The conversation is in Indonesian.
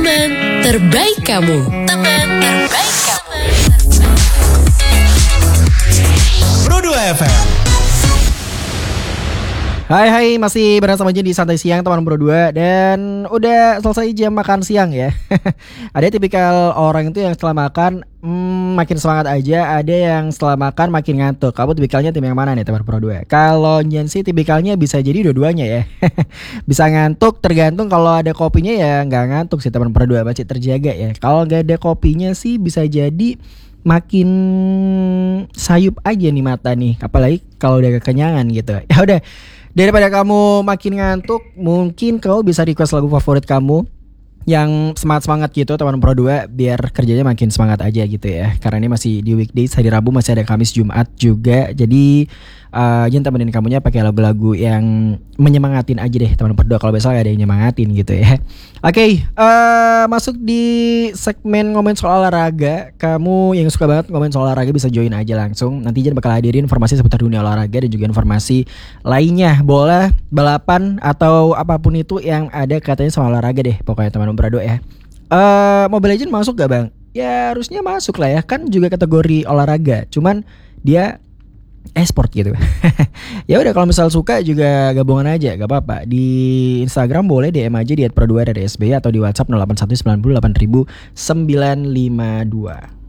Teman terbaik kamu. Teman terbaik kamu. Pro 2 FM. Hai, masih bersama aja di Santai Siang teman Pro 2. Dan udah selesai jam makan siang ya. Ada tipikal orang itu yang setelah makan makin semangat aja. Ada yang setelah makan makin ngantuk. Kamu tipikalnya tim yang mana nih teman Pro 2? Kalau Nyen sih tipikalnya bisa jadi dua-duanya ya. Bisa ngantuk, tergantung. Kalau ada kopinya ya gak ngantuk sih teman Pro 2, masih terjaga ya. Kalau gak ada kopinya sih bisa jadi makin sayup aja nih mata nih. Apalagi kalau udah kekenyangan gitu. Ya udah, daripada kamu makin ngantuk, mungkin kamu bisa request lagu favorit kamu yang semangat-semangat gitu teman Pro 2, biar kerjanya makin semangat aja gitu ya. Karena ini masih di weekdays, hari Rabu masih ada Kamis Jumat juga. Jadi Jen temenin kamunya pakai lagu-lagu yang menyemangatin aja deh teman Pro 2. Kalau besok ada yang nyemangatin gitu ya. Oke, masuk di segmen ngomongin soal olahraga. Kamu yang suka banget ngomongin soal olahraga bisa join aja langsung. Nanti Jen bakal hadirin informasi seputar dunia olahraga dan juga informasi lainnya, bola, balapan atau apapun itu yang ada katanya soal olahraga deh. Pokoknya teman Prado ya. Mobile Legends masuk gak bang? Ya harusnya masuk lah ya. Kan juga kategori olahraga. Cuman dia e-sport gitu. Ya udah, kalau misal suka juga gabungan aja, gak apa-apa. Di Instagram boleh DM aja di @pro2 dari SBY atau di WhatsApp 0819080952.